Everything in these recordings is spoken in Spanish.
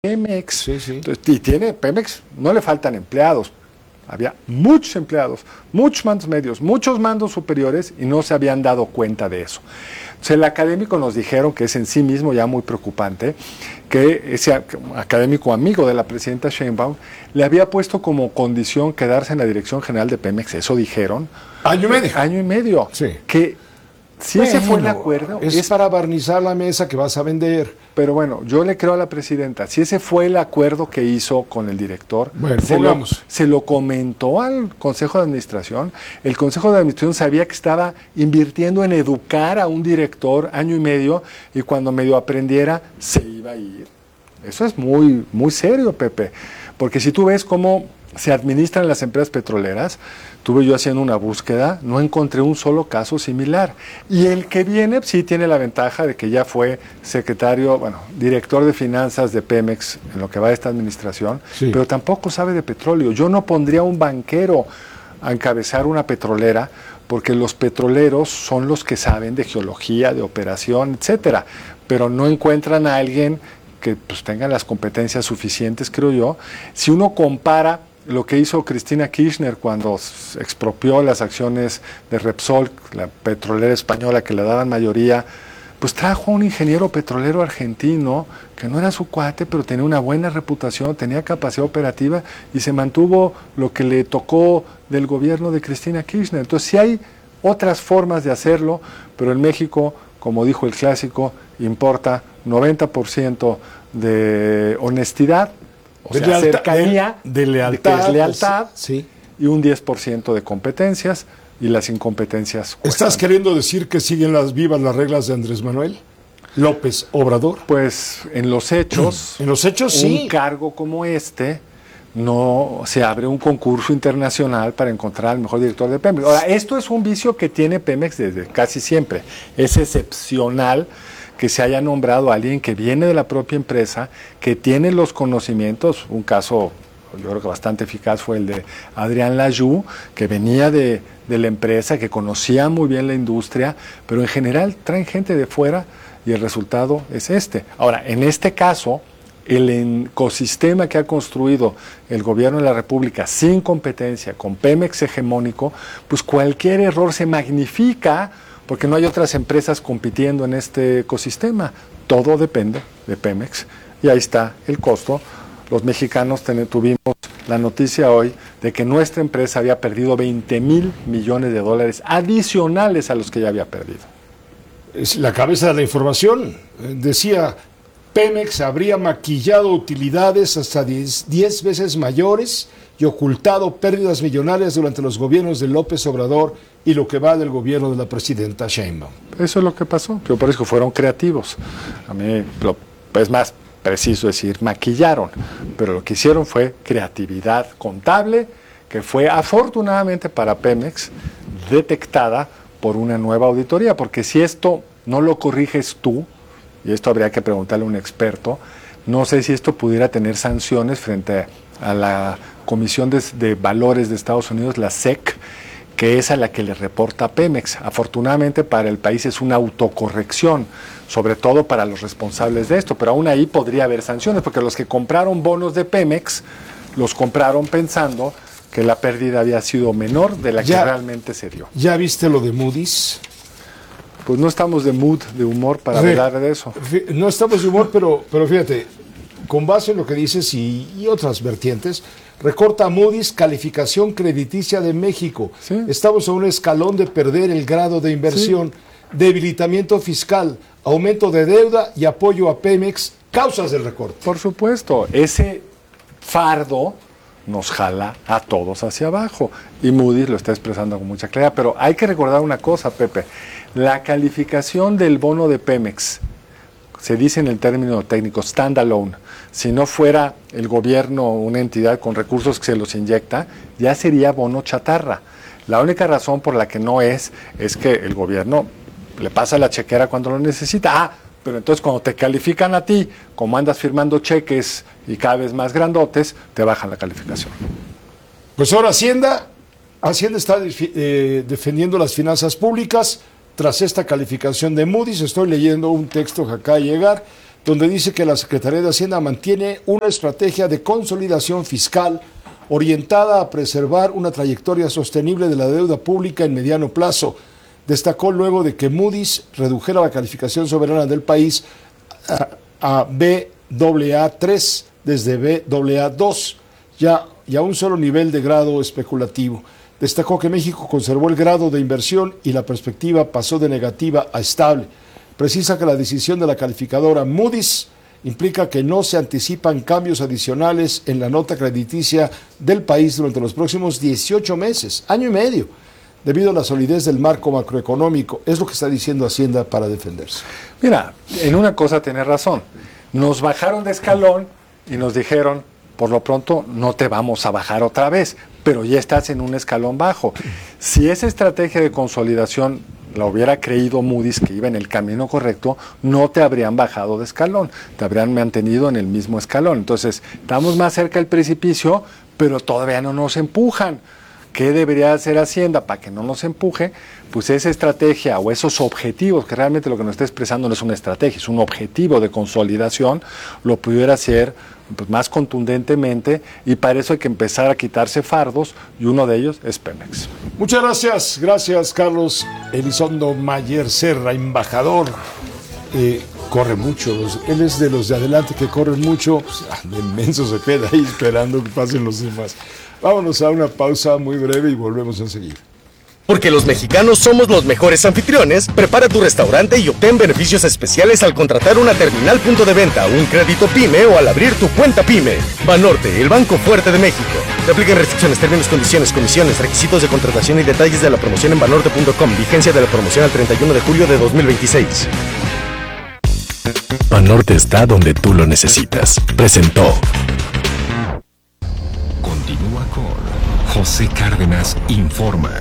Pemex. Sí, sí. Entonces, y tiene Pemex, no le faltan empleados. Había muchos empleados, muchos mandos medios, muchos mandos superiores y no se habían dado cuenta de eso. Entonces, el académico nos dijeron que es en sí mismo ya muy preocupante, que ese académico amigo de la presidenta Sheinbaum le había puesto como condición quedarse en la dirección general de Pemex, eso dijeron. Año y medio. Año y medio. Sí. Que si ese fue el acuerdo... Es para barnizar la mesa que vas a vender. Pero bueno, yo le creo a la presidenta, si ese fue el acuerdo que hizo con el director, bueno, se lo comentó al Consejo de Administración. El Consejo de Administración sabía que estaba invirtiendo en educar a un director año y medio y cuando medio aprendiera se iba a ir. Eso es muy, muy serio, Pepe, porque si tú ves cómo se administran las empresas petroleras, estuve yo haciendo una búsqueda, no encontré un solo caso similar. Y el que viene sí tiene la ventaja de que ya fue director de finanzas de Pemex en lo que va de esta administración, sí, pero tampoco sabe de petróleo. Yo no pondría un banquero a encabezar una petrolera, porque los petroleros son los que saben de geología, de operación, etcétera, pero no encuentran a alguien que pues tenga las competencias suficientes, creo yo. Si uno compara lo que hizo Cristina Kirchner cuando expropió las acciones de Repsol, la petrolera española que le daban mayoría, pues trajo a un ingeniero petrolero argentino que no era su cuate, pero tenía una buena reputación, tenía capacidad operativa y se mantuvo lo que le tocó del gobierno de Cristina Kirchner. Entonces sí hay otras formas de hacerlo, pero en México, como dijo el clásico, importa 90% de honestidad, o sea, cercanía, de lealtad, de que es lealtad, sí, y un 10% de competencias, y las incompetencias cuestan. ¿Estás queriendo decir que siguen vivas las reglas de Andrés Manuel López Obrador? Pues en los hechos, sí. Un cargo como este, no se abre un concurso internacional para encontrar al mejor director de Pemex. Ahora, esto es un vicio que tiene Pemex desde casi siempre. Es excepcional que se haya nombrado a alguien que viene de la propia empresa, que tiene los conocimientos. Un caso, yo creo que bastante eficaz, fue el de Adrián Layú, que venía de la empresa, que conocía muy bien la industria, pero en general traen gente de fuera y el resultado es este. Ahora, en este caso, el ecosistema que ha construido el gobierno de la República sin competencia, con Pemex hegemónico, pues cualquier error se magnifica porque no hay otras empresas compitiendo en este ecosistema. Todo depende de Pemex y ahí está el costo. Los mexicanos tuvimos la noticia hoy de que nuestra empresa había perdido $20,000 millones adicionales a los que ya había perdido. Es la cabeza de la información. Decía, Pemex habría maquillado utilidades hasta 10 veces mayores y ocultado pérdidas millonarias durante los gobiernos de López Obrador y lo que va del gobierno de la presidenta Sheinbaum. Eso es lo que pasó. Yo por eso fueron creativos. A mí es más preciso decir maquillaron, pero lo que hicieron fue creatividad contable, que fue afortunadamente para Pemex detectada por una nueva auditoría, porque si esto no lo corriges tú, y esto habría que preguntarle a un experto, no sé si esto pudiera tener sanciones frente a la Comisión de Valores de Estados Unidos, la SEC, que es a la que le reporta Pemex. Afortunadamente para el país es una autocorrección, sobre todo para los responsables de esto, pero aún ahí podría haber sanciones, porque los que compraron bonos de Pemex, los compraron pensando que la pérdida había sido menor de la que realmente se dio. ¿Ya viste lo de Moody's? Pues no estamos de mood, de humor para hablar de eso. No estamos de humor, pero fíjate, con base en lo que dices y otras vertientes, recorta Moody's calificación crediticia de México. ¿Sí? Estamos a un escalón de perder el grado de inversión, ¿sí? Debilitamiento fiscal, aumento de deuda y apoyo a Pemex, causas del recorte. Por supuesto, ese fardo nos jala a todos hacia abajo y Moody's lo está expresando con mucha claridad, pero hay que recordar una cosa, Pepe, la calificación del bono de Pemex, se dice en el término técnico standalone, si no fuera el gobierno una entidad con recursos que se los inyecta, ya sería bono chatarra. La única razón por la que no es que el gobierno le pasa la chequera cuando lo necesita. Pero entonces cuando te califican a ti, como andas firmando cheques y cada vez más grandotes, te bajan la calificación. Pues ahora Hacienda está defendiendo las finanzas públicas tras esta calificación de Moody's. Estoy leyendo un texto que acaba de llegar. donde dice que la Secretaría de Hacienda mantiene una estrategia de consolidación fiscal orientada a preservar una trayectoria sostenible de la deuda pública en mediano plazo. Destacó luego de que Moody's redujera la calificación soberana del país a Baa3 desde Baa2, y a un solo nivel de grado especulativo. Destacó que México conservó el grado de inversión y la perspectiva pasó de negativa a estable. Precisa que la decisión de la calificadora Moody's implica que no se anticipan cambios adicionales en la nota crediticia del país durante los próximos 18 meses, año y medio, debido a la solidez del marco macroeconómico. Es lo que está diciendo Hacienda para defenderse. Mira, en una cosa tenés razón. Nos bajaron de escalón y nos dijeron, por lo pronto no te vamos a bajar otra vez, pero ya estás en un escalón bajo. Si esa estrategia de consolidación la hubiera creído Moody's que iba en el camino correcto, no te habrían bajado de escalón, te habrían mantenido en el mismo escalón. Entonces, estamos más cerca del precipicio, pero todavía no nos empujan. ¿Qué debería hacer Hacienda para que no nos empuje? Pues esa estrategia o esos objetivos, que realmente lo que nos está expresando no es una estrategia, es un objetivo de consolidación, lo pudiera hacer pues, más contundentemente, y para eso hay que empezar a quitarse fardos, y uno de ellos es Pemex. Muchas gracias Carlos Elizondo Mayer Serra, embajador. Corre mucho, él es de los de adelante que corren mucho, pues, de inmenso se queda ahí esperando que pasen los demás. Vámonos a una pausa muy breve y volvemos enseguida. Porque los mexicanos somos los mejores anfitriones, prepara tu restaurante y obtén beneficios especiales al contratar una terminal punto de venta, un crédito PYME o al abrir tu cuenta PYME. Banorte, el banco fuerte de México. Te aplican restricciones, términos, condiciones, comisiones, requisitos de contratación y detalles de la promoción en banorte.com. Vigencia de la promoción al 31 de julio de 2026. Banorte está donde tú lo necesitas. Presentó. Continúa con José Cárdenas Informa.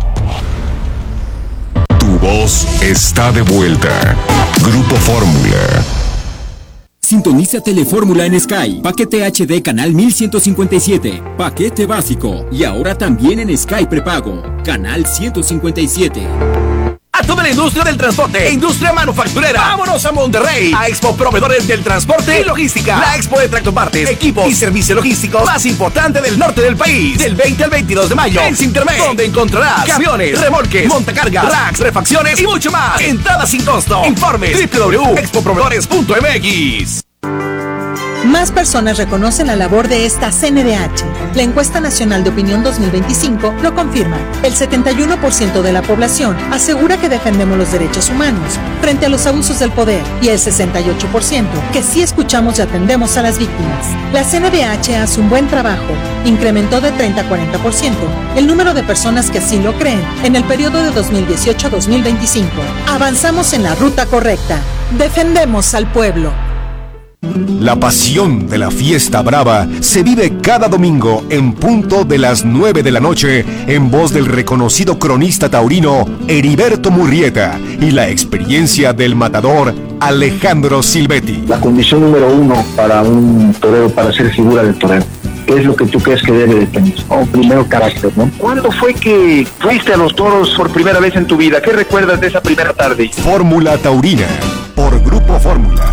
Tu voz está de vuelta. Grupo Fórmula. Sintoniza Telefórmula en Sky. Paquete HD canal 1157. Paquete básico. Y ahora también en Sky prepago. Canal 157. A toda la industria del transporte e industria manufacturera. ¡Vámonos a Monterrey! A Expo Proveedores del Transporte y Logística. La expo de tractopartes, equipos y servicios logísticos más importante del norte del país. Del 20 al 22 de mayo en Sintermex, donde encontrarás camiones, remolques, montacargas, racks, refacciones y mucho más. Entrada sin costo. Informes www.expoproveedores.mx. Más personas reconocen la labor de esta CNDH. La encuesta nacional de opinión 2025 lo confirma. El 71% de la población asegura que defendemos los derechos humanos frente a los abusos del poder, y el 68% que sí escuchamos y atendemos a las víctimas. La CNDH hace un buen trabajo. Incrementó de 30 a 40% el número de personas que así lo creen en el periodo de 2018 a 2025. Avanzamos en la ruta correcta. Defendemos al pueblo. La pasión de la fiesta brava se vive cada domingo en punto de las 9 de la noche en voz del reconocido cronista taurino Heriberto Murrieta y la experiencia del matador Alejandro Silvetti. La condición número uno para un torero, para ser figura del torero, ¿qué es lo que tú crees que debe de tener? Primero, carácter, ¿no? ¿Cuándo fue que fuiste a los toros por primera vez en tu vida? ¿Qué recuerdas de esa primera tarde? Fórmula Taurina, por Grupo Fórmula.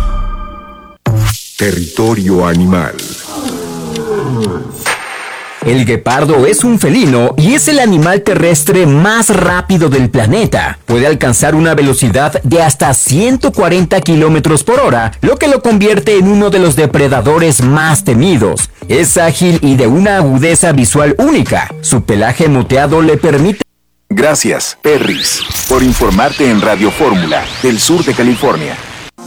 Territorio animal. El guepardo es un felino y es el animal terrestre más rápido del planeta. Puede alcanzar una velocidad de hasta 140 kilómetros por hora, lo que lo convierte en uno de los depredadores más temidos. Es ágil y de una agudeza visual única. Su pelaje moteado le permite... Gracias, Perris, por informarte en Radio Fórmula del sur de California.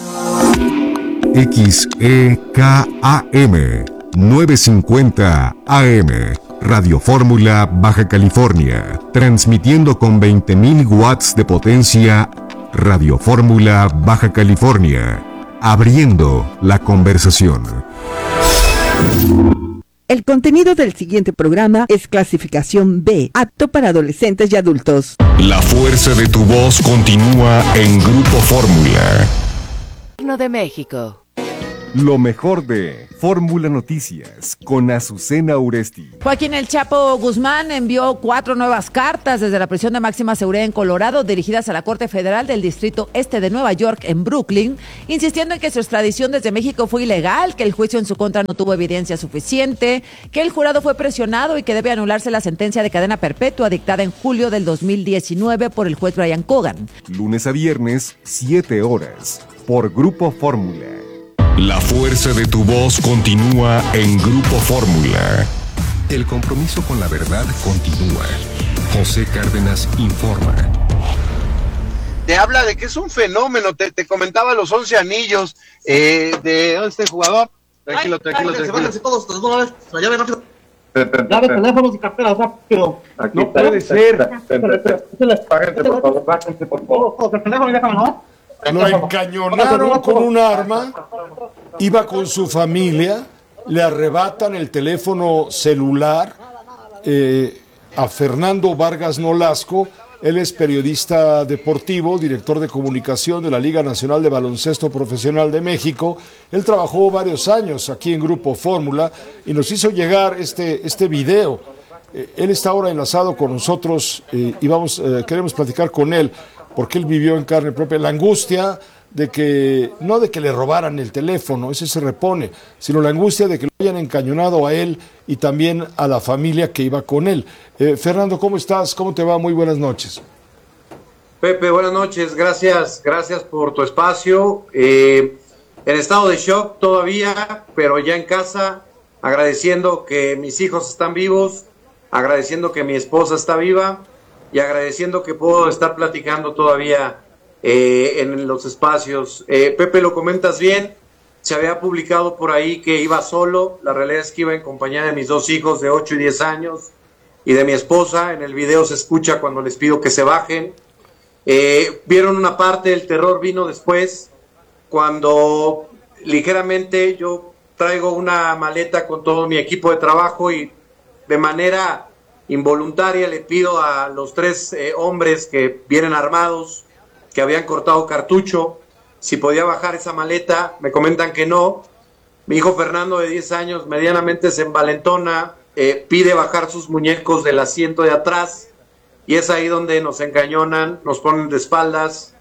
XEKAM 950 AM Radio Fórmula Baja California, transmitiendo con 20.000 watts de potencia. Radio Fórmula Baja California, abriendo la conversación. El contenido del siguiente programa es clasificación B, apto para adolescentes y adultos. La fuerza de tu voz continúa en Grupo Fórmula. De México. Lo mejor de Fórmula Noticias con Azucena Uresti. Joaquín El Chapo Guzmán envió 4 nuevas cartas desde la prisión de máxima seguridad en Colorado dirigidas a la Corte Federal del Distrito Este de Nueva York en Brooklyn, insistiendo en que su extradición desde México fue ilegal, que el juicio en su contra no tuvo evidencia suficiente, que el jurado fue presionado y que debe anularse la sentencia de cadena perpetua dictada en julio del 2019 por el juez Brian Cogan. Lunes a viernes, 7 horas, por Grupo Fórmula. La fuerza de tu voz continúa en Grupo Fórmula. El compromiso con la verdad continúa. José Cárdenas informa. Te habla de que es un fenómeno. Te comentaba los 11 anillos de este jugador. Tranquilo. Bájense todos de una vez. La llave rápido. Llave, teléfonos y carteras rápido. No puede ser. Bájense, por favor. El teléfono y déjame, ¿no? Lo encañonaron con un arma, iba con su familia, le arrebatan el teléfono celular a Fernando Vargas Nolasco. Él es periodista deportivo, director de comunicación de la Liga Nacional de Baloncesto Profesional de México. Él trabajó varios años aquí en Grupo Fórmula y nos hizo llegar este video. Él está ahora enlazado con nosotros y queremos platicar con él, porque él vivió en carne propia la angustia de que, no de que le robaran el teléfono, ese se repone, sino la angustia de que lo hayan encañonado a él y también a la familia que iba con él. Fernando, ¿cómo estás? ¿Cómo te va? Muy buenas noches. Pepe, buenas noches, gracias por tu espacio. En estado de shock todavía, pero ya en casa, agradeciendo que mis hijos están vivos, agradeciendo que mi esposa está viva, y agradeciendo que puedo estar platicando todavía en los espacios. Pepe, lo comentas bien, se había publicado por ahí que iba solo, la realidad es que iba en compañía de mis 2 hijos de 8 y 10 años y de mi esposa. En el video se escucha cuando les pido que se bajen. Vieron una parte, el terror vino después, cuando ligeramente yo traigo una maleta con todo mi equipo de trabajo y de manera involuntaria le pido a los 3 hombres que vienen armados, que habían cortado cartucho, si podía bajar esa maleta. Me comentan que no. Mi hijo Fernando, de 10 años, medianamente se envalentona, pide bajar sus muñecos del asiento de atrás, y es ahí donde nos encañonan, nos ponen de espaldas,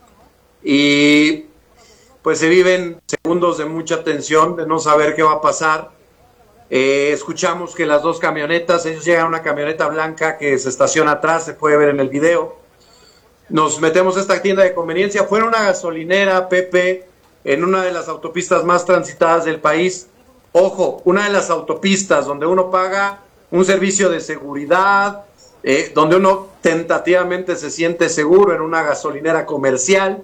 y pues se viven segundos de mucha tensión, de no saber qué va a pasar. Escuchamos que las 2 camionetas, ellos llegan a una camioneta blanca que se estaciona atrás, se puede ver en el video. Nos metemos a esta tienda de conveniencia, fue en una gasolinera, Pepe, en una de las autopistas más transitadas del país. Ojo, una de las autopistas donde uno paga un servicio de seguridad, donde uno tentativamente se siente seguro, en una gasolinera comercial.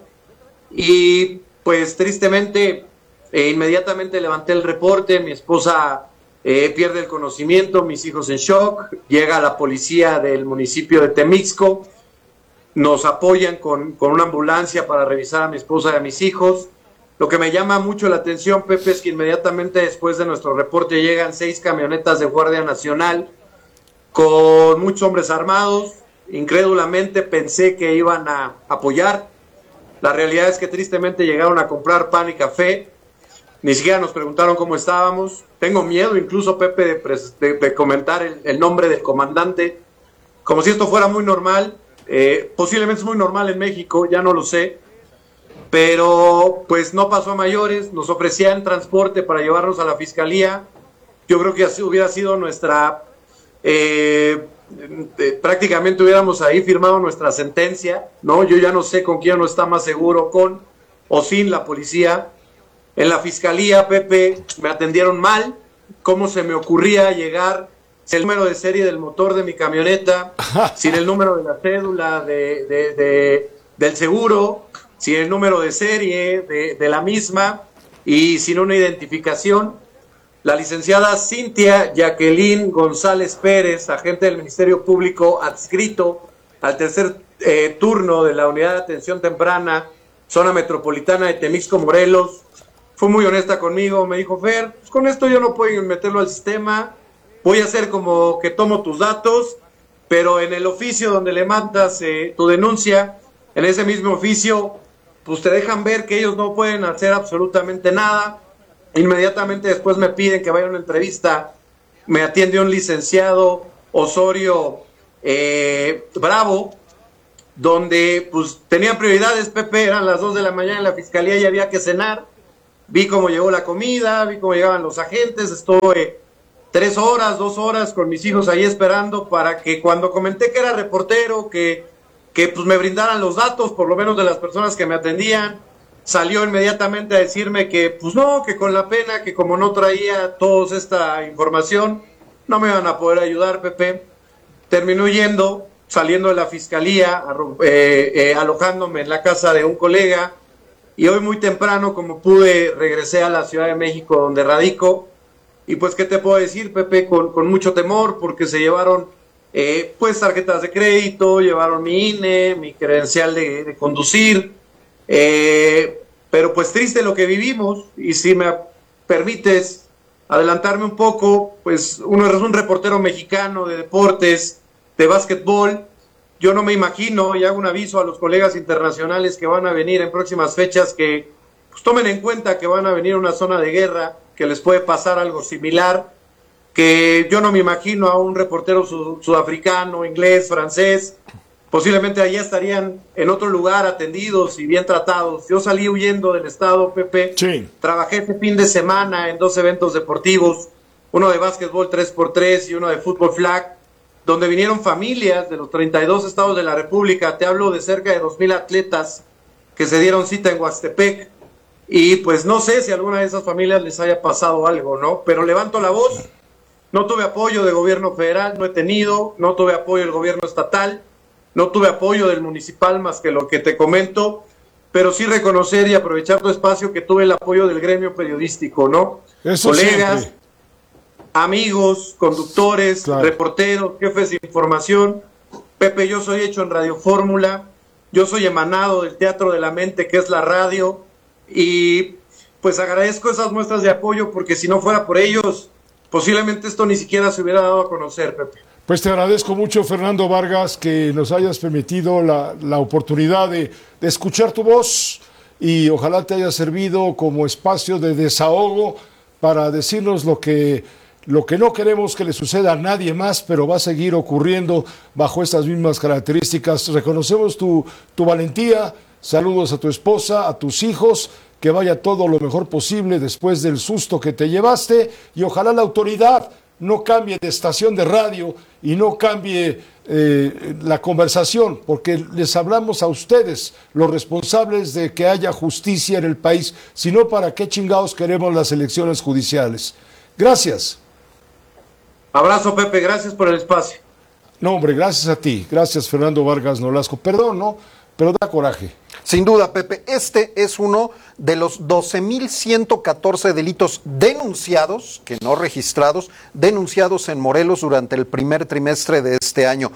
Y pues tristemente, inmediatamente levanté el reporte, mi esposa pierde el conocimiento, mis hijos en shock, llega la policía del municipio de Temixco, nos apoyan con una ambulancia para revisar a mi esposa y a mis hijos. Lo que me llama mucho la atención, Pepe, es que inmediatamente después de nuestro reporte llegan 6 camionetas de Guardia Nacional con muchos hombres armados. Incrédulamente pensé que iban a apoyar. La realidad es que tristemente llegaron a comprar pan y café. Ni siquiera nos preguntaron cómo estábamos. Tengo miedo incluso, Pepe, de comentar el nombre del comandante, como si esto fuera muy normal. Posiblemente es muy normal en México, ya no lo sé, pero pues no pasó a mayores. Nos ofrecían transporte para llevarnos a la fiscalía. Yo creo que así hubiera sido nuestra, prácticamente hubiéramos ahí firmado nuestra sentencia, ¿no? Yo ya no sé con quién uno está más seguro, con o sin la policía. En la fiscalía, Pepe, me atendieron mal. ¿Cómo se me ocurría llegar sin el número de serie del motor de mi camioneta, sin el número de la cédula del seguro, sin el número de serie de la misma y sin una identificación? La licenciada Cintia Jacqueline González Pérez, agente del Ministerio Público adscrito al tercer turno de la Unidad de Atención Temprana, Zona Metropolitana de Temixco, Morelos, fue muy honesta conmigo. Me dijo: Fer, pues con esto yo no puedo meterlo al sistema, voy a hacer como que tomo tus datos, pero en el oficio donde le mandas tu denuncia, en ese mismo oficio, pues te dejan ver que ellos no pueden hacer absolutamente nada. Inmediatamente después me piden que vaya a una entrevista. Me atiende un licenciado Osorio Bravo, donde pues tenían prioridades, Pepe, eran las 2 de la mañana en la fiscalía y había que cenar. Vi cómo llegó la comida, vi cómo llegaban los agentes, estuve 2 horas con mis hijos ahí esperando para que cuando comenté que era reportero, que pues me brindaran los datos, por lo menos de las personas que me atendían. Salió inmediatamente a decirme que pues no, que con la pena, que como no traía toda esta información, no me iban a poder ayudar, Pepe. Terminó saliendo de la fiscalía, alojándome en la casa de un colega, y hoy muy temprano, como pude, regresé a la Ciudad de México, donde radico. Y pues, ¿qué te puedo decir, Pepe? Con mucho temor, porque se llevaron pues tarjetas de crédito, llevaron mi INE, mi credencial de conducir, pero pues triste lo que vivimos. Y si me permites adelantarme un poco, pues uno es un reportero mexicano de deportes, de básquetbol. Yo no me imagino, y hago un aviso a los colegas internacionales que van a venir en próximas fechas, que pues tomen en cuenta que van a venir a una zona de guerra, que les puede pasar algo similar, que yo no me imagino a un reportero sudafricano, inglés, francés, posiblemente allá estarían en otro lugar atendidos y bien tratados. Yo salí huyendo del estado, Pepe, sí. Trabajé este fin de semana en 2 eventos deportivos, uno de básquetbol 3x3 y uno de fútbol flag, donde vinieron familias de los 32 estados de la República. Te hablo de cerca de 2,000 atletas que se dieron cita en Huastepec, y pues no sé si a alguna de esas familias les haya pasado algo, ¿no? Pero levanto la voz. No tuve apoyo del gobierno federal, no tuve apoyo del gobierno estatal, no tuve apoyo del municipal más que lo que te comento, pero sí reconocer y aprovechar tu espacio que tuve el apoyo del gremio periodístico, ¿no? Eso colegas, siempre. Amigos, conductores, claro, reporteros, jefes de información. Pepe, yo soy hecho en Radio Fórmula, yo soy emanado del teatro de la mente que es la radio, y pues agradezco esas muestras de apoyo, porque si no fuera por ellos, posiblemente esto ni siquiera se hubiera dado a conocer, Pepe. Pues te agradezco mucho, Fernando Vargas, que nos hayas permitido la oportunidad de escuchar tu voz, y ojalá te haya servido como espacio de desahogo para decirnos lo que no queremos que le suceda a nadie más, pero va a seguir ocurriendo bajo estas mismas características. Reconocemos tu valentía, saludos a tu esposa, a tus hijos, que vaya todo lo mejor posible después del susto que te llevaste, y ojalá la autoridad no cambie de estación de radio y no cambie la conversación, porque les hablamos a ustedes, los responsables de que haya justicia en el país, sino para qué chingados queremos las elecciones judiciales. Gracias. Abrazo, Pepe, gracias por el espacio. No, hombre, gracias a ti, gracias, Fernando Vargas Nolasco. Perdón, ¿no? Pero da coraje. Sin duda, Pepe, este es uno de los 12,114 delitos denunciados, que no registrados, denunciados en Morelos durante el primer trimestre de este año.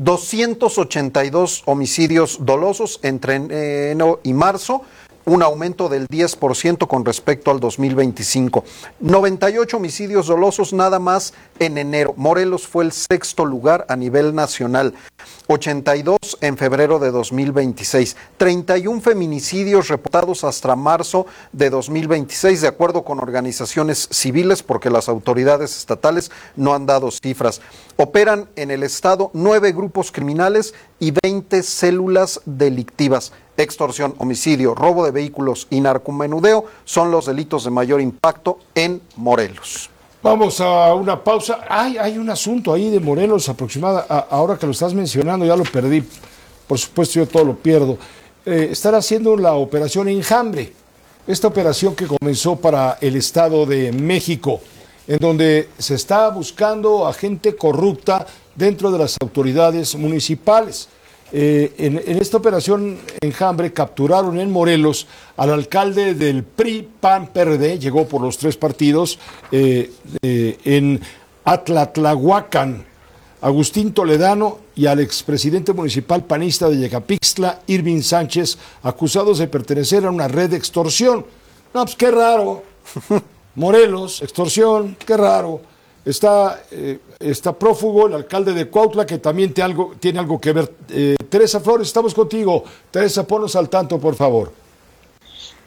282 homicidios dolosos entre enero y marzo, un aumento del 10% con respecto al 2025. 98 homicidios dolosos nada más en enero. Morelos fue el 6º lugar a nivel nacional. 82 en febrero de 2026. 31 feminicidios reportados hasta marzo de 2026, de acuerdo con organizaciones civiles, porque las autoridades estatales no han dado cifras. Operan en el estado 9 grupos criminales y 20 células delictivas. Extorsión, homicidio, robo de vehículos y narcomenudeo son los delitos de mayor impacto en Morelos. Vamos a una pausa. Hay un asunto ahí de Morelos ahora que lo estás mencionando, ya lo perdí. Por supuesto, yo todo lo pierdo. Están haciendo la operación Enjambre, esta operación que comenzó para el Estado de México, en donde se está buscando a gente corrupta dentro de las autoridades municipales. En esta operación Enjambre capturaron en Morelos al alcalde del PRI, PAN, PRD, llegó por los 3 partidos, en Atlatlahuacan, Agustín Toledano, y al expresidente municipal panista de Yecapixtla, Irving Sánchez, acusados de pertenecer a una red de extorsión. No, pues qué raro. Morelos, extorsión, qué raro. Está prófugo el alcalde de Cuautla, que también tiene algo que ver. Teresa Flores, estamos contigo. Teresa, ponnos al tanto, por favor.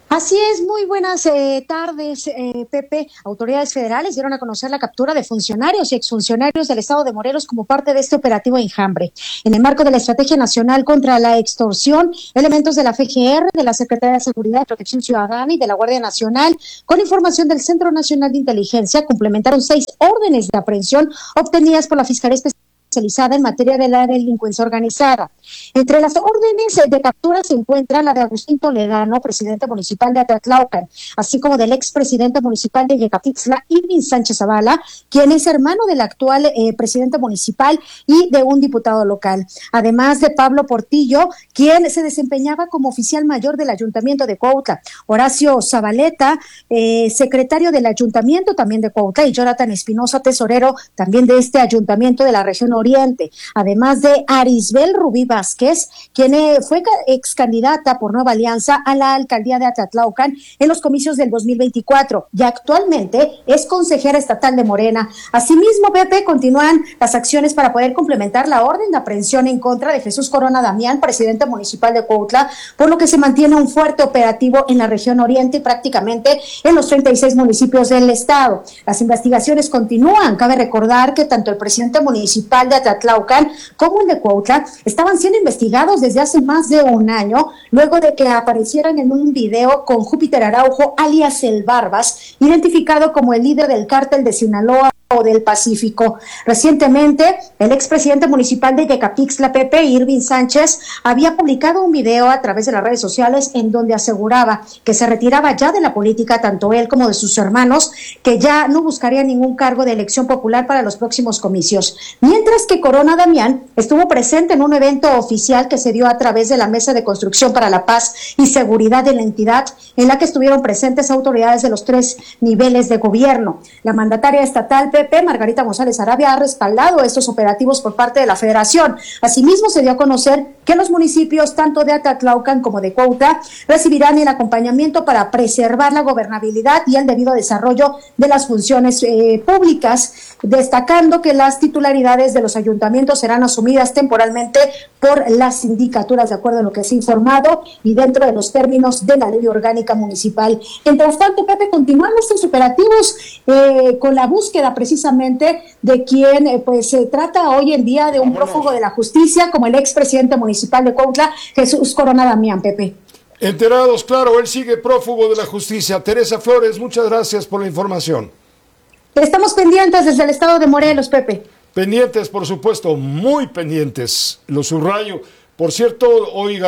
Así es, muy buenas tardes, Pepe. Autoridades federales dieron a conocer la captura de funcionarios y exfuncionarios del estado de Morelos como parte de este operativo Enjambre. En el marco de la Estrategia Nacional contra la Extorsión, elementos de la FGR, de la Secretaría de Seguridad y Protección Ciudadana y de la Guardia Nacional, con información del Centro Nacional de Inteligencia, complementaron 6 órdenes de aprehensión obtenidas por la Fiscalía Especializada en materia de la delincuencia organizada. Entre las órdenes de captura se encuentra la de Agustín Toledano, presidente municipal de Atlatlaucan, así como del expresidente municipal de Yecapixtla, Irving Sánchez Zavala, quien es hermano del actual presidente municipal y de un diputado local. Además de Pablo Portillo, quien se desempeñaba como oficial mayor del Ayuntamiento de Cuautla, Horacio Zabaleta, secretario del Ayuntamiento también de Cuautla, y Jonathan Espinosa, tesorero también de este Ayuntamiento de la región Oriente, además de Arisbel Rubí Vázquez, quien fue ex candidata por Nueva Alianza a la alcaldía de Atlatlaucan en los comicios del 2024 y actualmente es consejera estatal de Morena. Asimismo, Pepe, continúan las acciones para poder complementar la orden de aprehensión en contra de Jesús Corona Damián, presidente municipal de Cuautla, por lo que se mantiene un fuerte operativo en la región Oriente y prácticamente en los 36 municipios del estado. Las investigaciones continúan. Cabe recordar que tanto el presidente municipal de Atlatlaucan como el de Cuautla estaban siendo investigados desde hace más de un año, luego de que aparecieran en un video con Júpiter Araujo, alias El Barbas, identificado como el líder del cártel de Sinaloa o del Pacífico. Recientemente, el expresidente municipal de Yecapixtla, Pepe, Irving Sánchez, había publicado un video a través de las redes sociales en donde aseguraba que se retiraba ya de la política, tanto él como de sus hermanos, que ya no buscaría ningún cargo de elección popular para los próximos comicios. Mientras que Corona Damián estuvo presente en un evento oficial que se dio a través de la Mesa de Construcción para la Paz y Seguridad de la entidad, en la que estuvieron presentes autoridades de los 3 niveles de gobierno. La mandataria estatal, Pepe, Margarita González Arabia, ha respaldado estos operativos por parte de la Federación. Asimismo, se dio a conocer que los municipios tanto de Atlatlaucan como de Cuautla recibirán el acompañamiento para preservar la gobernabilidad y el debido desarrollo de las funciones públicas, destacando que las titularidades de los ayuntamientos serán asumidas temporalmente por las sindicaturas, de acuerdo a lo que se ha informado y dentro de los términos de la ley orgánica municipal. Mientras tanto, Pepe, continúan estos operativos con la búsqueda precisamente de quien se trata hoy en día de un prófugo de la justicia, como el expresidente municipal de Cuautla, Jesús Corona Damián, Pepe. Enterados, claro, él sigue prófugo de la justicia. Teresa Flores, muchas gracias por la información. Estamos pendientes desde el estado de Morelos, Pepe. Pendientes, por supuesto, muy pendientes, lo subrayo. Por cierto, hoy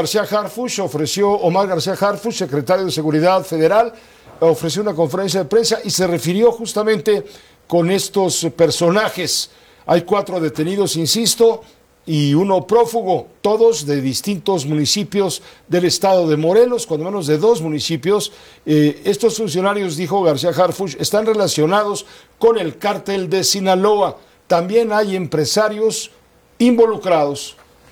Omar García Harfuch, secretario de Seguridad Federal, ofreció una conferencia de prensa y se refirió justamente con estos personajes. Hay 4 detenidos, insisto, y 1 prófugo, todos de distintos municipios del estado de Morelos, cuando menos de 2 municipios. Estos funcionarios, dijo García Harfuch, están relacionados con el cártel de Sinaloa. También hay empresarios involucrados.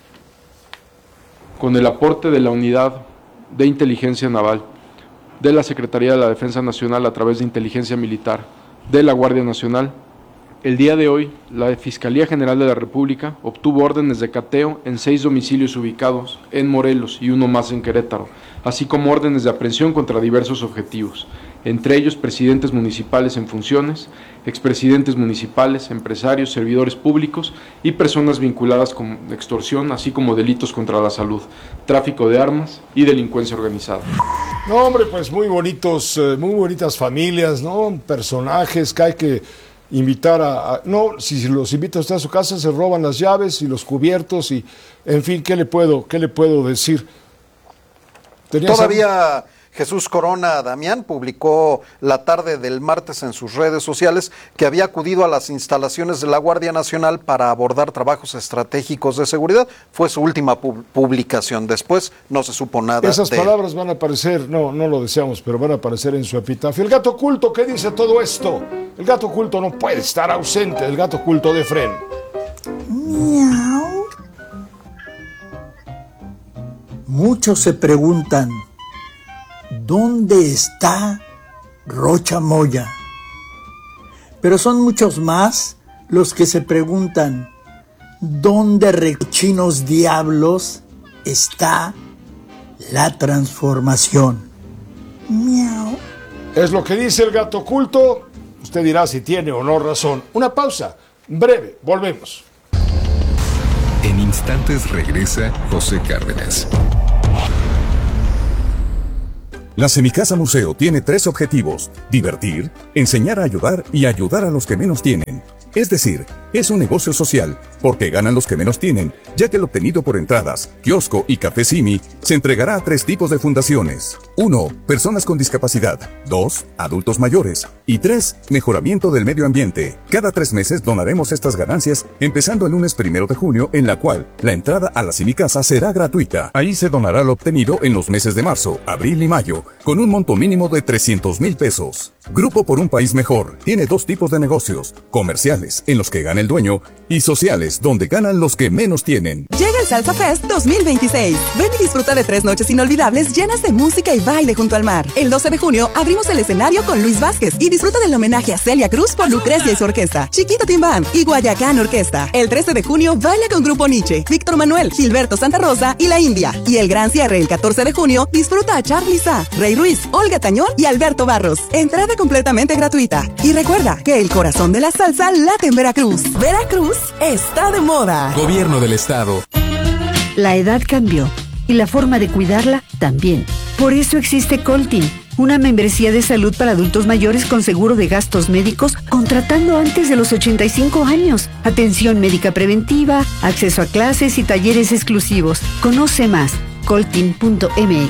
Con el aporte de la Unidad de Inteligencia Naval, de la Secretaría de la Defensa Nacional a través de Inteligencia Militar, de la Guardia Nacional, el día de hoy la Fiscalía General de la República obtuvo órdenes de cateo en 6 domicilios ubicados en Morelos y 1 más en Querétaro, así como órdenes de aprehensión contra diversos objetivos, entre ellos presidentes municipales en funciones, expresidentes municipales, empresarios, servidores públicos y personas vinculadas con extorsión, así como delitos contra la salud, tráfico de armas y delincuencia organizada. No, hombre, pues muy bonitas familias, ¿no? Personajes que hay que invitar no, si los invita usted a su casa, se roban las llaves y los cubiertos y, en fin, ¿qué le puedo decir? Todavía Jesús Corona Damián publicó la tarde del martes en sus redes sociales que había acudido a las instalaciones de la Guardia Nacional para abordar trabajos estratégicos de seguridad. Fue su última publicación. Después no se supo nada. Esas palabras van a aparecer, no lo deseamos, pero van a aparecer en su epitafio. El gato oculto, ¿qué dice todo esto? El gato oculto no puede estar ausente, el gato oculto de Fren. Miau. Muchos se preguntan, ¿dónde está Rocha Moya? Pero son muchos más los que se preguntan, ¿dónde recochinos diablos está la transformación? Miau. Es lo que dice el gato oculto. Usted dirá si tiene o no razón. Una pausa breve, volvemos. En instantes regresa José Cárdenas. La Semicasa Museo tiene 3 objetivos: divertir, enseñar a ayudar y ayudar a los que menos tienen. Es decir, es un negocio social, porque ganan los que menos tienen, ya que el obtenido por entradas, kiosco y café Simi se entregará a 3 tipos de fundaciones. 1. Personas con discapacidad. 2. Adultos mayores. Y 3. Mejoramiento del medio ambiente. Cada 3 meses donaremos estas ganancias, empezando el lunes 1 de junio, en la cual la entrada a la Semicasa será gratuita. Ahí se donará lo obtenido en los meses de marzo, abril y mayo, con un monto mínimo de 300,000 pesos. Grupo por un País Mejor tiene 2 tipos de negocios: comerciales, en los que gana el dueño, y sociales, donde ganan los que menos tienen. Llega el Salsa Fest 2026. Ven y disfruta de 3 noches inolvidables llenas de música y baile junto al mar. El 12 de junio abrimos el escenario con Luis Vázquez y disfruta del homenaje a Celia Cruz por Lucrecia y su orquesta, Chiquito Timbán y Guayacán Orquesta. El 13 de junio baila con Grupo Nietzsche, Víctor Manuel, Gilberto Santa Rosa y La India. Y el gran cierre el 14 de junio disfruta a Charly Sá, Rey Ruiz, Olga Tañón y Alberto Barros. Entrada completamente gratuita. Y recuerda que el corazón de la salsa late en Veracruz. Veracruz está de moda. Gobierno del Estado. La edad cambió y la forma de cuidarla también. Por eso existe Coltin, una membresía de salud para adultos mayores con seguro de gastos médicos contratando antes de los 85 años. Atención médica preventiva, acceso a clases y talleres exclusivos. Conoce más, coltin.mx.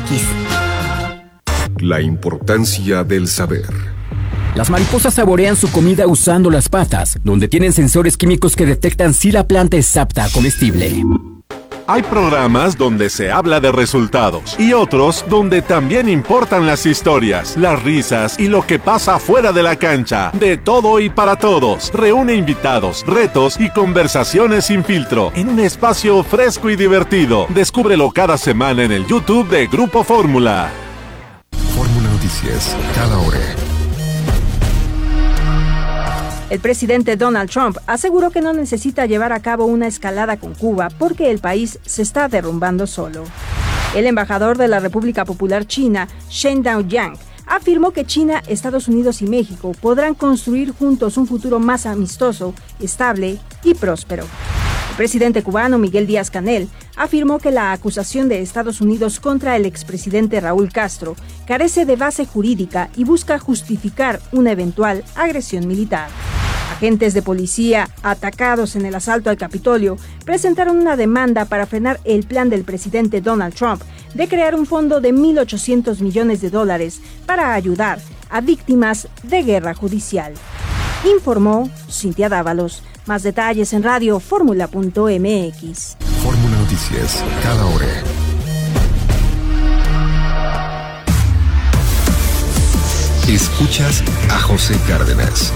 La importancia del saber. Las mariposas saborean su comida usando las patas, donde tienen sensores químicos que detectan si la planta es apta a comestible. Hay programas donde se habla de resultados y otros donde también importan las historias, las risas y lo que pasa fuera de la cancha. De todo y para todos. Reúne invitados, retos y conversaciones sin filtro en un espacio fresco y divertido. Descúbrelo cada semana en el YouTube de Grupo Fórmula. Fórmula Noticias, cada hora. El presidente Donald Trump aseguró que no necesita llevar a cabo una escalada con Cuba porque el país se está derrumbando solo. El embajador de la República Popular China, Shen Daoyang, afirmó que China, Estados Unidos y México podrán construir juntos un futuro más amistoso, estable y próspero. El presidente cubano Miguel Díaz-Canel afirmó que la acusación de Estados Unidos contra el expresidente Raúl Castro carece de base jurídica y busca justificar una eventual agresión militar. Agentes de policía atacados en el asalto al Capitolio presentaron una demanda para frenar el plan del presidente Donald Trump de crear un fondo de $1.800 millones para ayudar a víctimas de guerra judicial. Informó Cintia Dávalos. Más detalles en radioformula.mx. Fórmula Noticias, cada hora. Escuchas a José Cárdenas.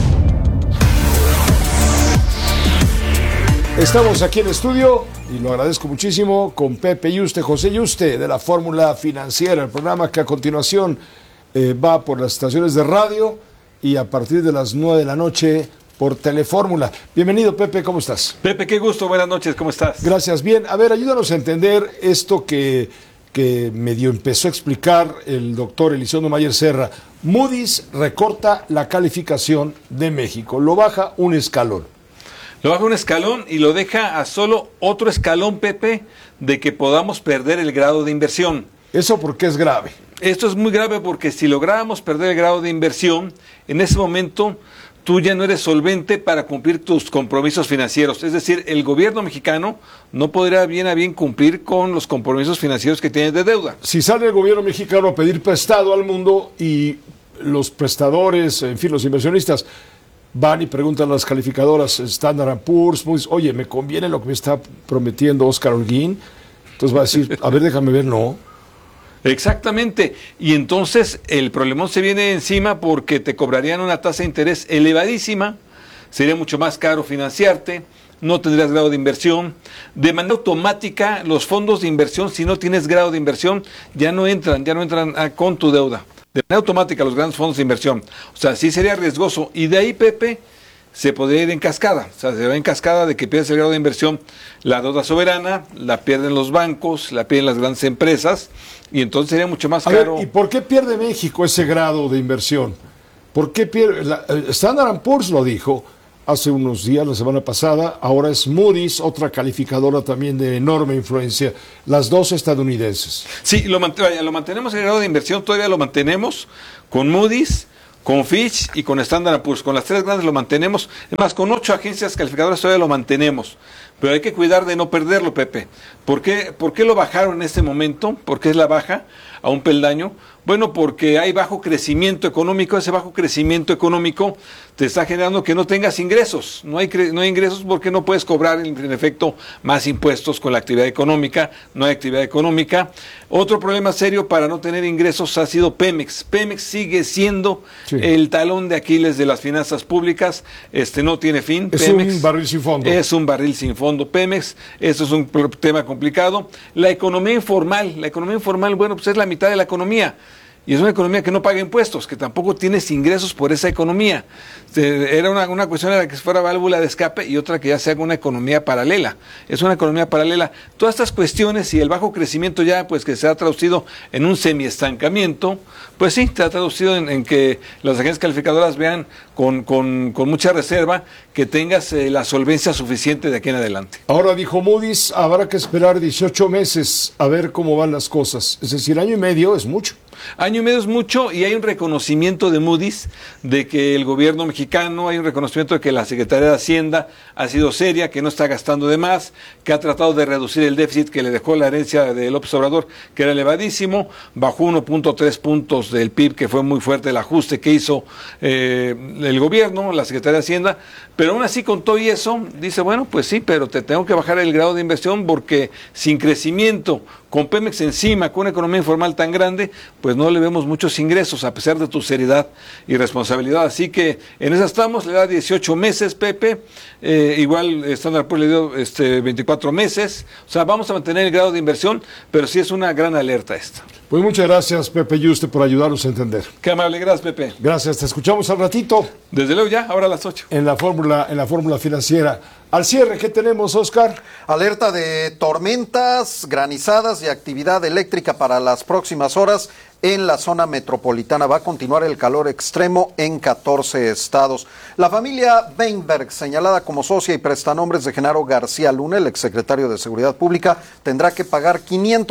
Estamos aquí en el estudio y lo agradezco muchísimo con Pepe Yuste, José Yuste de la Fórmula Financiera, el programa que a continuación va por las estaciones de radio y a partir de las 9 de la noche por Telefórmula. Bienvenido, Pepe, ¿cómo estás? Pepe, qué gusto, buenas noches, ¿cómo estás? Gracias, bien. A ver, ayúdanos a entender esto que medio empezó a explicar el doctor Elizondo Mayer Serra. Moody's recorta la calificación de México, lo baja un escalón. Lo baja un escalón y lo deja a solo otro escalón, Pepe, de que podamos perder el grado de inversión. ¿Eso por qué es grave? Esto es muy grave porque si lográramos perder el grado de inversión, en ese momento tú ya no eres solvente para cumplir tus compromisos financieros. Es decir, el gobierno mexicano no podrá bien a bien cumplir con los compromisos financieros que tiene de deuda. Si sale el gobierno mexicano a pedir prestado al mundo y los prestadores, en fin, los inversionistas, van y preguntan a las calificadoras Standard & Poor's, oye, ¿me conviene lo que me está prometiendo Oscar Holguín? Entonces va a decir, a ver, déjame ver, no. Exactamente, y entonces el problemón se viene encima porque te cobrarían una tasa de interés elevadísima, sería mucho más caro financiarte, no tendrías grado de inversión, de manera automática los fondos de inversión, si no tienes grado de inversión, ya no entran con tu deuda, de manera automática los grandes fondos de inversión, o sea, sí sería riesgoso, y de ahí, Pepe, se podría ir en cascada, o sea, se va en cascada de que pierdes el grado de inversión, la deuda soberana, la pierden los bancos, la pierden las grandes empresas, y entonces sería mucho más caro. ¿Y por qué pierde México ese grado de inversión? ¿Por qué pierde? Standard & Poor's lo dijo hace unos días, la semana pasada, ahora es Moody's, otra calificadora también de enorme influencia, las dos estadounidenses. Sí, lo mantenemos el grado de inversión, todavía lo mantenemos con Moody's, con Fitch y con Standard & Poor's. Con las tres grandes lo mantenemos. Es más, con 8 agencias calificadoras todavía lo mantenemos. Pero hay que cuidar de no perderlo, Pepe. ¿Por qué lo bajaron en este momento? ¿Por qué es la baja a un peldaño? Bueno, porque hay bajo crecimiento económico. Ese bajo crecimiento económico te está generando que no tengas ingresos. No hay ingresos porque no puedes cobrar, en efecto, más impuestos con la actividad económica. No hay actividad económica. Otro problema serio para no tener ingresos ha sido Pemex. Pemex sigue siendo el talón de Aquiles de las finanzas públicas. No tiene fin. Es Pemex un barril sin fondo. Es un barril sin fondo, Pemex. Eso es un tema complicado. La economía informal, bueno, pues es la mitad de la economía. Y es una economía que no paga impuestos, que tampoco tienes ingresos por esa economía. Era una cuestión de que fuera válvula de escape y otra que ya se haga una economía paralela. Es una economía paralela. Todas estas cuestiones y el bajo crecimiento ya, pues que se ha traducido en un semiestancamiento, pues sí, se ha traducido en que las agencias calificadoras vean con mucha reserva que tengas la solvencia suficiente de aquí en adelante. Ahora dijo Moody's, habrá que esperar 18 meses a ver cómo van las cosas. Es decir, año y medio es mucho. Año y medio es mucho y hay un reconocimiento de Moody's de que el gobierno mexicano, hay un reconocimiento de que la Secretaría de Hacienda ha sido seria, que no está gastando de más, que ha tratado de reducir el déficit que le dejó la herencia de López Obrador, que era elevadísimo, bajó 1.3 puntos del PIB, que fue muy fuerte el ajuste que hizo el gobierno, la Secretaría de Hacienda, pero aún así con todo y eso, dice, bueno, pues sí, pero te tengo que bajar el grado de inversión porque sin crecimiento, con Pemex encima, con una economía informal tan grande, pues no le vemos muchos ingresos a pesar de tu seriedad y responsabilidad. Así que en esa estamos, le da 18 meses, Pepe, igual Standard & Poor's le dio 24 meses, o sea, vamos a mantener el grado de inversión, pero sí es una gran alerta esta. Pues muchas gracias, Pepe Yuste, por ayudarnos a entender. Qué amable, gracias, Pepe. Gracias, te escuchamos al ratito. Desde luego ya, ahora a las 8. En la fórmula financiera. Al cierre, ¿qué tenemos, Oscar? Alerta de tormentas, granizadas y actividad eléctrica para las próximas horas en la zona metropolitana. Va a continuar el calor extremo en 14 estados. La familia Weinberg, señalada como socia y prestanombres de Genaro García Luna, el exsecretario de Seguridad Pública, tendrá que pagar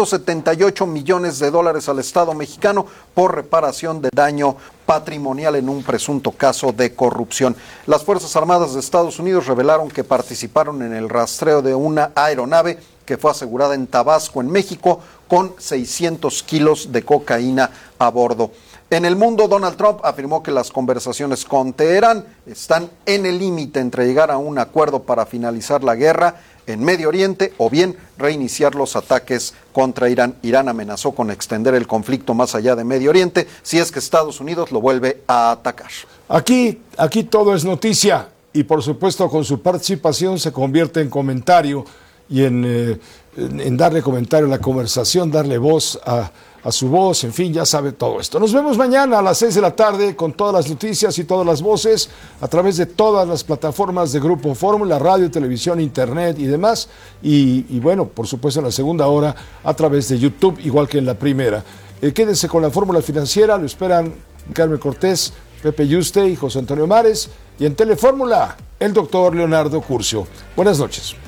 $578 millones al Estado mexicano por reparación de daño patrimonial en un presunto caso de corrupción. Las Fuerzas Armadas de Estados Unidos revelaron que participaron en el rastreo de una aeronave que fue asegurada en Tabasco, en México, con 600 kilos de cocaína a bordo. En el mundo, Donald Trump afirmó que las conversaciones con Teherán están en el límite entre llegar a un acuerdo para finalizar la guerra en Medio Oriente o bien reiniciar los ataques contra Irán. Irán amenazó con extender el conflicto más allá de Medio Oriente si es que Estados Unidos lo vuelve a atacar. Aquí todo es noticia y por supuesto con su participación se convierte en comentario y en darle comentario a la conversación, darle voz a su voz, en fin, ya sabe todo esto. Nos vemos mañana a las 6 de la tarde con todas las noticias y todas las voces a través de todas las plataformas de Grupo Fórmula, radio, televisión, internet y demás. Y bueno, por supuesto en la segunda hora a través de YouTube, igual que en la primera. Quédense con la fórmula financiera, lo esperan Carmen Cortés, Pepe Yuste y José Antonio Mares. Y en Telefórmula, el doctor Leonardo Curcio. Buenas noches.